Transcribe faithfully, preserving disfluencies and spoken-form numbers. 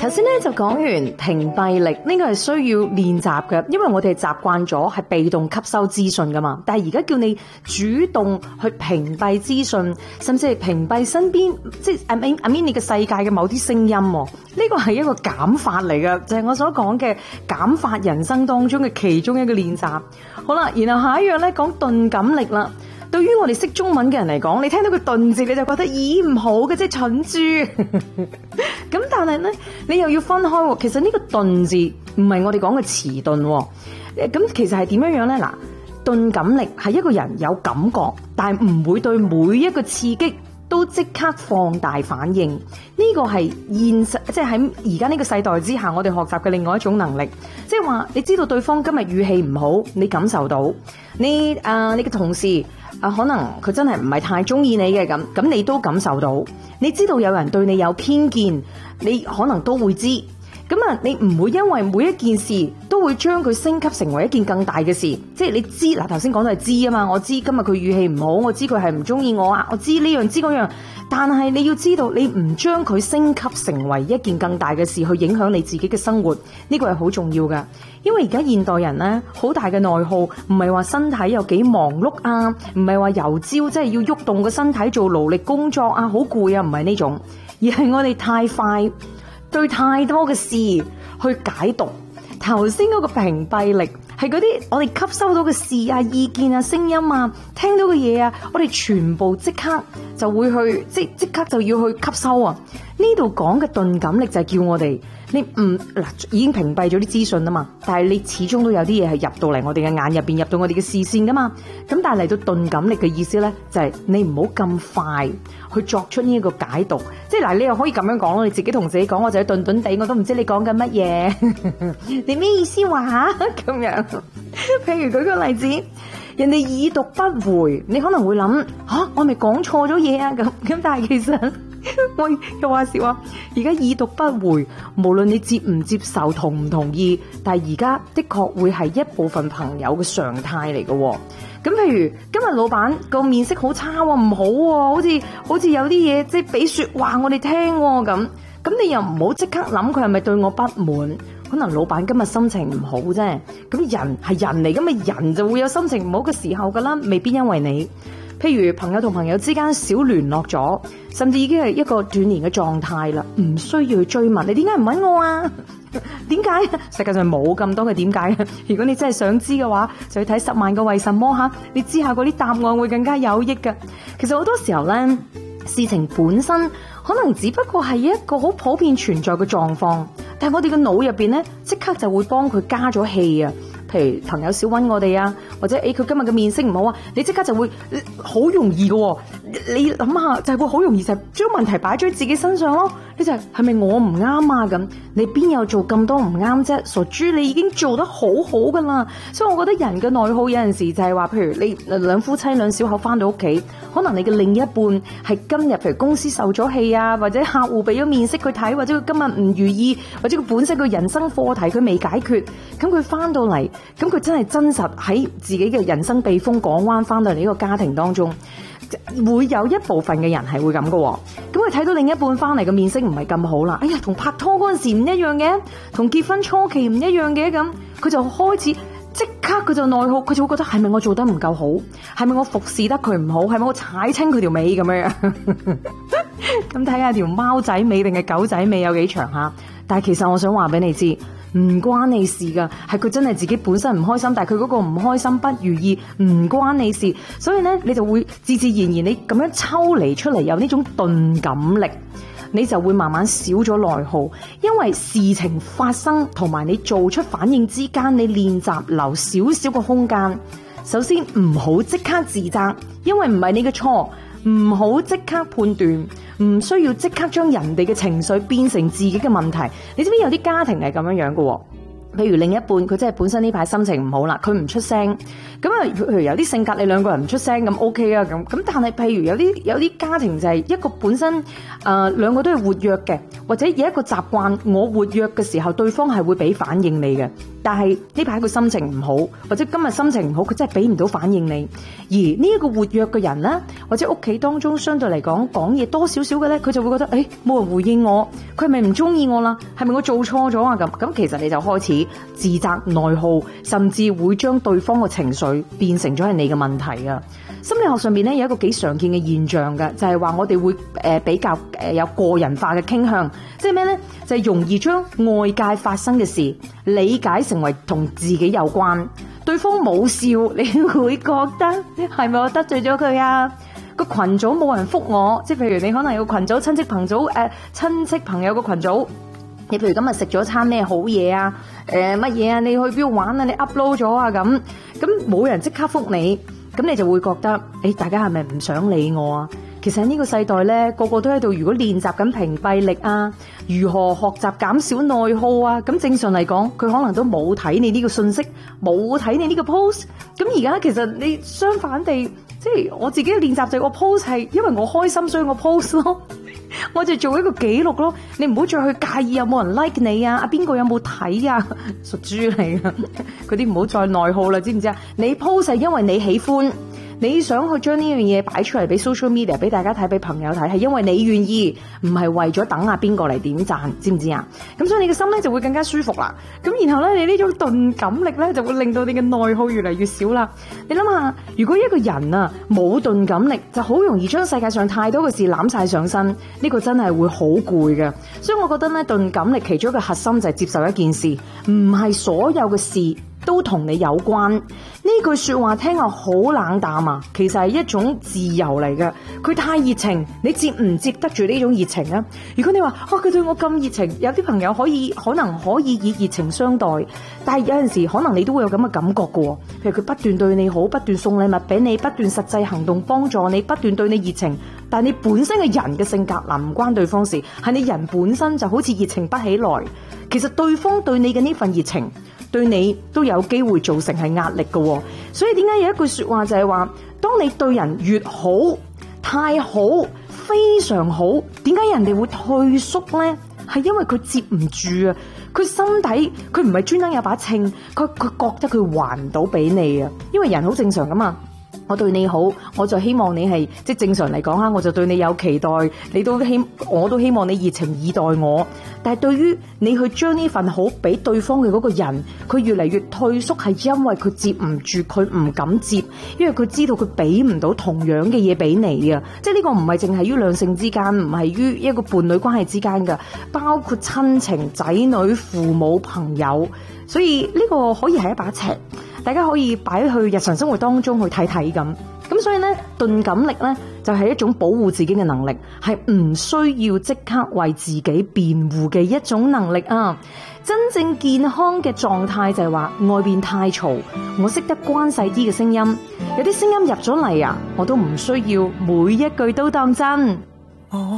頭先咧就講完屏蔽力，呢個係需要練習嘅，因為我哋習慣咗係被動吸收資訊噶嘛。但係而家叫你主動去屏蔽資訊，甚至係屏蔽身邊，即係 I mean I mean 你嘅世界嘅某啲聲音。呢個係一個減法嚟嘅，就係我所講嘅減法人生當中嘅其中一個練習。好啦，然後下一樣咧講鈍感力啦。對於我哋識中文嘅人嚟講，你聽到個鈍字你就覺得咦唔好嘅，即係蠢豬。咁但係咧，你又要分開，其實呢個鈍字唔係我哋講嘅遲鈍。咁其實係點樣樣咧？嗱，鈍感力係一個人有感覺，但係唔會對每一個刺激都即刻放大反應。呢個係現實，即係喺而家呢個世代之下，我哋學習嘅另外一種能力。即係話，你知道對方今日語氣唔好，你感受到。你啊、呃，你嘅同事。啊，可能佢真係唔係太中意你嘅，咁，咁你都感受到。你知道有人對你有偏見，你可能都會知。咁啊，你唔會因為每一件事都會將佢升級成為一件更大嘅事。即係你知嗱，頭先講到係知啊嘛，我知今日佢語氣唔好，我知佢係唔中意我啊，我知呢樣知嗰樣。但係你要知道，你唔將佢升級成為一件更大嘅事，去影響你自己嘅生活，呢個係好重要噶。因為而家現代人咧，好大嘅內耗，唔係話身體有幾忙碌啊，唔係話由朝即係要喐動個身體做勞力工作啊，好攰啊，唔係呢種，而係我哋太快對太多嘅事去解讀。頭先嗰個屏蔽力係嗰啲我哋吸收到嘅事啊、意見啊、聲音啊、聽到嘅嘢啊，我哋全部即刻就會去，即即刻就要去吸收啊！呢度講嘅鈍感力就係叫我哋，你唔嗱已經屏蔽咗啲資訊啊嘛，但係你始終都有啲嘢係入到嚟我哋嘅眼入邊，入到我哋嘅視線噶嘛。咁但係嚟到鈍感力嘅意思咧，就係你唔好咁快去作出呢一個解讀。即係嗱，你又可以咁樣講咯，你自己同自己講，我就係鈍鈍地，我都唔知你講緊乜嘢，你咩意思話吓咁樣？譬如舉個例子，人哋已讀不回，你可能會諗吓、啊，我咪講錯咗嘢啊咁咁，但係其實我又話時話，而家已讀不回，無論你接唔接受、同唔同意，但係而家的確會係一部分朋友嘅常態嚟嘅。咁譬如今日老闆個面色好差喎，唔好喎，好似好似有啲嘢即係俾說話我哋聽喎咁，咁你又唔好即刻諗佢係咪對我不滿？可能老闆今日心情唔好啫，咁人係人嚟，咁啊人就會有心情唔好嘅時候噶啦，未必因為你。譬如朋友同朋友之間少聯絡咗，甚至已經係一個斷聯嘅狀態啦，唔需要去追問你點解唔搵我啊？點解？世界上冇咁多嘅點解。如果你真係想知嘅話，就去睇十萬個為什麼吓，你知下嗰啲答案會更加有益噶。其實好多時候咧，事情本身可能只不過係一個好普遍存在嘅狀況，但係我哋嘅腦入邊咧，即刻就會幫佢加咗氣啊。譬如朋友少搵我哋啊，或者誒佢今日嘅面色唔好啊，你即刻就會好容易嘅。你諗下就係會好容易就將問題擺咗喺自己身上咯。你就係係咪我唔啱啊？咁你邊有做咁多唔啱啫？傻豬，你已經做得好好噶啦。所以我覺得人嘅內耗有陣時就係話，譬如你兩夫妻兩小口翻到屋企，可能你嘅另一半係今日譬如公司受咗氣啊，或者客戶俾咗面色佢睇，或者佢今日唔如意，或者佢本身嘅人生課題佢未解決，咁佢翻到嚟，咁佢真係真實喺自己嘅人生避風港灣翻到嚟呢個家庭當中，會有一部分嘅人係會咁嘅。咁佢睇到另一半翻嚟嘅面色唔係咁好啦，哎呀，同拍拖嗰陣時唔一樣嘅，同結婚初期唔一樣嘅，咁佢就開始即刻佢就內耗，佢就會覺得係咪我做得唔夠好，係咪我服侍得佢唔好，係咪我踩親佢條尾咁樣？咁睇下條貓仔尾定係狗仔尾有幾長吓？但係其實我想話俾你知，唔關你事噶，係佢真係自己本身唔開心，但係佢嗰個唔開心不如意唔關你事，所以咧你就會自自然然你咁樣抽離出嚟，有呢種鈍感力，你就會慢慢少咗內耗，因為事情發生同埋你做出反應之間，你練習留少少個空間。首先唔好即刻自責，因為唔係你嘅錯，唔好即刻判斷，唔需要即刻將人哋嘅情緒變成自己嘅問題。你知唔知有啲家庭係咁樣樣嘅？譬如另一半佢真係本身呢排心情唔好啦，佢唔出聲，咁啊，譬如有啲性格你兩個人唔出聲咁 OK 啊，咁咁但係譬如有啲有啲家庭就係一個本身誒、呃、兩個都係活躍嘅，或者有一個習慣，我活躍嘅時候，對方係會俾反應你嘅。 但係呢排佢心情唔好，或者今日心情唔好，佢真係俾唔到反應你。而呢一個活躍嘅人呢，或者屋企當中相對嚟講講嘢多少少嘅呢，佢就會覺得誒冇人回應我，佢係咪唔中意我啦？係咪我做錯咗啊？咁咁其實你就開始自責內耗，甚至會將對方嘅情緒變成咗係你嘅問題啊！心理學上面咧有一個幾常見嘅現象嘅，就係話我哋會誒比較誒有個人化嘅傾向，即係咩咧？就係容易將外界發生嘅事理解成為同自己有關。對方冇笑，你會覺得係咪我得罪咗佢啊？個群組冇人覆我，即係譬如你可能有個群組親戚朋組誒親戚朋友個群組，你譬如今日食咗餐咩好嘢啊？誒乜嘢啊？你去邊度玩啊？你 upload 咗啊？咁咁冇人即刻覆你。咁你就會覺得，誒，大家係咪唔想理我啊？其實喺呢個世代咧，個個都喺度，如果練習緊屏蔽力啊，如何學習減少內耗啊，咁正常嚟講，佢可能都冇睇你呢個信息，冇睇你呢個 post。咁而家其實你相反地，即係我自己嘅練習就係我 post 係因為我開心，所以我 post 咯。我就做一個記錄咯，你唔好再去介意有冇人 like 你啊，啊邊個有冇睇啊，屬豬嚟啊，嗰啲唔好再內耗啦，知唔知啊？你 post 係因為你喜歡，你想去將呢樣嘢擺出嚟俾 social media 俾大家睇，俾朋友睇，係因為你願意，唔係為咗等下邊個嚟點讚，知唔知啊？咁所以你嘅心咧就會更加舒服啦。咁然後咧，你呢種鈍感力咧就會令到你嘅內耗越嚟越少啦。你諗下，如果一個人啊冇鈍感力，就好容易將世界上太多嘅事攬晒上身，呢個真係會好攰嘅。所以我覺得咧，鈍感力其中一個核心就係接受一件事，唔係所有嘅事都同你有關。呢句說話聽落好冷淡啊，其實係一種自由嚟嘅。佢太熱情，你接唔接得住呢種熱情啊？如果你話啊，佢對我咁熱情，有啲朋友可以可能可以以熱情相待，但係有陣時可能你都會有咁嘅感覺嘅。譬如佢不斷對你好，不斷送禮物俾你，不斷實際行動幫助你，不斷對你熱情，但係你本身嘅人嘅性格嗱唔關對方事，係你人本身就好似熱情不起來。其實對方對你嘅呢份熱情，對你都有機會造成係壓力嘅。所以點解有一句說話就係話，當你對人越好、太好、非常好，點解人哋會退縮呢？係因為佢接唔住啊！佢心底佢唔係專登有把秤，佢佢覺得佢還唔到俾你啊！因為人好正常噶嘛。我對你好，我就希望你係即係正常嚟講下，我就對你有期待，你都希我都希望你熱情以待我。但係對於你去將呢份好俾對方嘅嗰個人，佢越嚟越退縮，係因為佢接唔住，佢唔敢接，因為佢知道佢俾唔到同樣嘅嘢俾你啊！即係呢個唔係淨係於兩性之間，唔係於一個伴侶關係之間噶，包括親情、仔女、父母、朋友，所以呢個可以係一把尺。大家可以擺去日常生活當中去睇睇咁，咁所以呢，鈍感力呢就係一種保護自己嘅能力，係唔需要即刻為自己辯護嘅一種能力啊！真正健康嘅狀態就係話外邊太嘈，我識得關細啲嘅聲音，有啲聲音入咗嚟啊，我都唔需要每一句都當真。